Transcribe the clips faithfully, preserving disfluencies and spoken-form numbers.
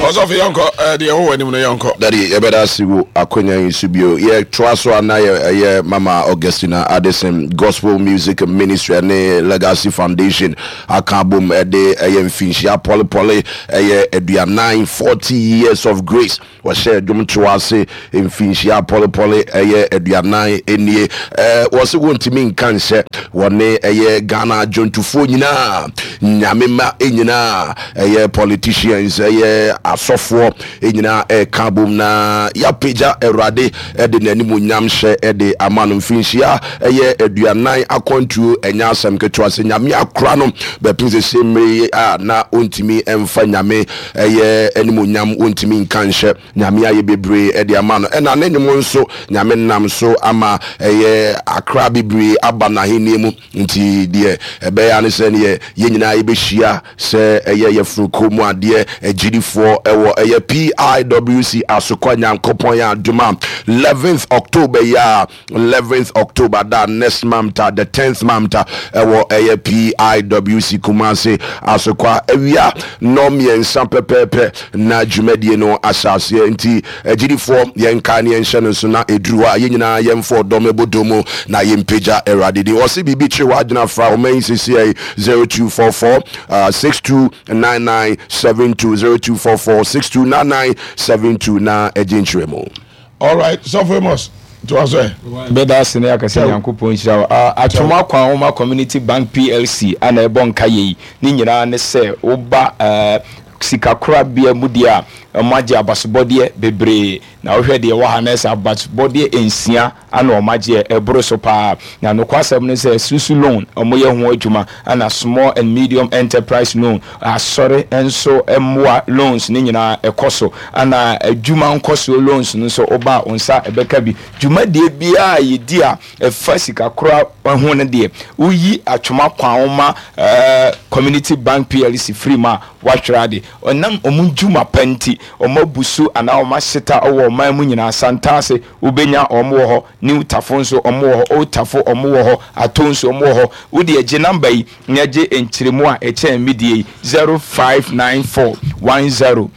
Also for Yonko, the whole anymore Yonko. Daddy, you better see Akonya in Subio. Yeah, Traso and I, yeah, Mama Augustina Addison, Gospel Music Ministry and Legacy Foundation. Akabum, a day, a young Finchia, Poly Poly, a year, a nine, forty years of grace. Was shared Jum Chuase in Finchia, Poly Poly, a year, a nine, in year, was it going to mean cancer? One day, a year, Ghana, John Tufuna, Nyamima, Inina, a year, politicians, a year, a software, Inina, a kabum na ya peja erade e de nanimu nyamhye e de amanu finchia e ye aduanan akontu enya asem keto ase nyame akra no be pinse semre a na ontimi emfa nyame e ye animu nyam ontimi nkanhye nyame aye bebre e de amanu e na nanimu nso nyame nam so ama e ye akra bebre aba na henemu nti de e be ya ne se ne ye nyina ye behia se e ye ye frukomu ade e gidifo e wo e ye P I W C asokwa nyankopon ya aduma eleventh October ya eleventh October that next month the tenth month ewo eye P I W C Kumasi asokwa ewia nom yensa pepepe na dwumadie no asase nti agirifo yenka ne yenhye no so na eduru a yenyina yemfo dom ebodomo na yempeja eradede osi bibi chiwa aduna fra o main C C A zero two four four six two nine nine seven two zero two four four six two nine nine seven two na ejintremo. All right, so famous to us. Beda sene akase yankopon hira a atoma kwa homa community bank P L C ana ebon kaye ni nyina ne se oba sika kura bia mudia omaje abasbodie bebre na ohwe de wa hanes abasbodie ensia ana omaje ebro so pa na no kwasem ne se susu loan omoye ho adwuma ana small and medium enterprise loan asore enso emwa loans ni nyina ekoso ana adwuma nkoso loans no so oba onsa ebeka bi dwuma de bia yedi a efa sika kura ho ne de uyi atwoma kwanoma community bank P L C free ma watwrade onam omunjuma penti omabusu ana omashita owo man mu nyina santase ubenya omo ho new tafonso omo ho o tafo omo ho atonso omo ho udi eje number yi nyaje enchiremu a eche midie zero five nine four one zero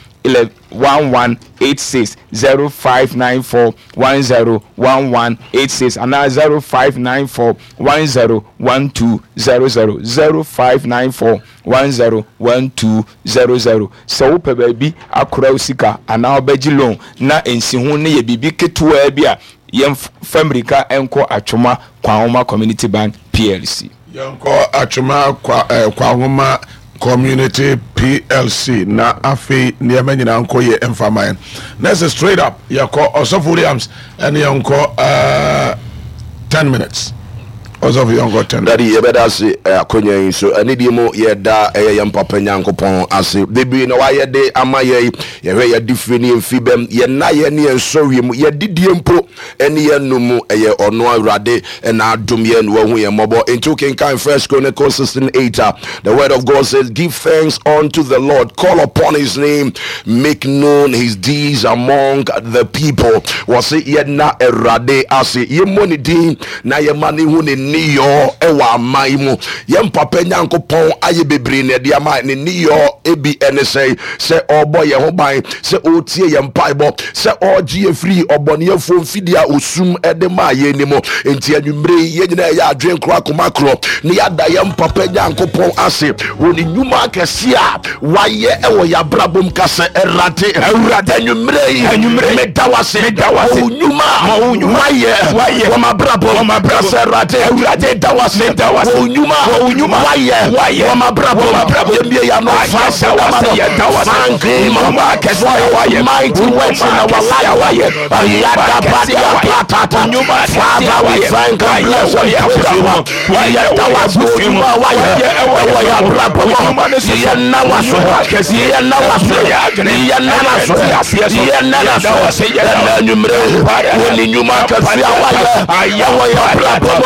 one one eight six zero five nine four one zero one one eight six and now zero five nine four one zero one two zero zero zero five nine four one zero one two zero zero. So pe baby akura usika ana obeji loan na ensihu ne ye bibi ketua bia yem famrika enko atwoma kwa homa community bank P L C yanko atwoma kwa eh, kwa homa community P L C na afi niema nyina nko ye emfama next straight up yako Osofo Williams and yanko uh, ten minutes Osofo yanko ten daddy ye better say akonya so anidi mo ye da eye yam papa nyankopon ase bebi na wa ye de ama ye ye hwe ye difreni mfibem ye na ye ne ensori mu ye didie mpo ene ye numu eye ono awrade na adom ye no hu ye mobo into King kan First Chronicles sixteen eight. The word of God says, give thanks unto the Lord, call upon his name, make known his deeds among the people. Was it ye na erade ase ye money din na ye mani hu ne ni yo ewa maimu yem papa nyankopon aye bebre ne dia ma ne ni yo ebi ene say se obo ye ho ban se otie ye mpaibo se ogie free obone afo mfidia osum ede ma ye ni mo enti anwumre ye nyina ya adwen kro akomakro ne ya da yem papa nyankopon ase woni nyuma kese a waye ewo ya brabom kase erate erate anwumre anwumre medawase medawase nyuma waye waye wa mabrabom wa mabrabom erate urade dawase dawase unyuma unyuma waye waye wa mabrabo mabrabo yemie ya no fasa wase ya dawase mama kese waye mighty works in our life waye ayada badia platata unyuma father we thank and bless you waye dawase unyuma waye waye brabo ye na waso ye na waso ye na waso ye na waso ye na nyumre woni nyuma kese waye aye waye brabo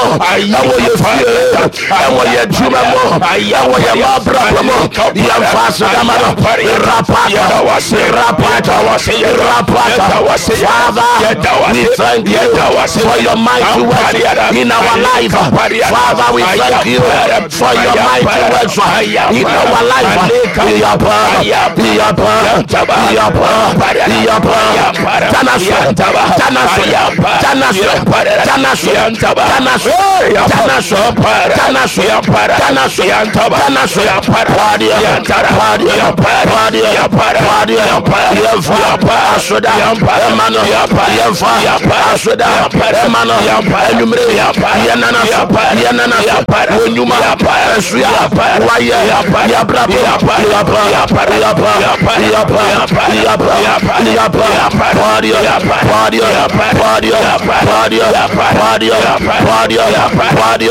ɛwɔ yɛ fie ɛwɔ yɛ dwuma mu ɛwɔ yɛ mabrabɔ mu yɛmfa so dama no rapata rapata rapata Father we thank you for your mighty work in our life. Father we thank you for your mighty work in our life. Iyapa iyapa iyapa iyapa Tanaswe Tanaswe Tanaswe Tanaswe Tanaswe Tanaswe Tanaswe Tanaswe Tanaswe Padia Padia Padia Padia Yemfa Asoda Emano Yemfa Asoda Emano Enumre Yanana Yanana Onyuma Esuya Waya Yabrabo Yapa Yapa Yapa Yapa Yapa Yapa Padia Padia Padia Padia Padia Padia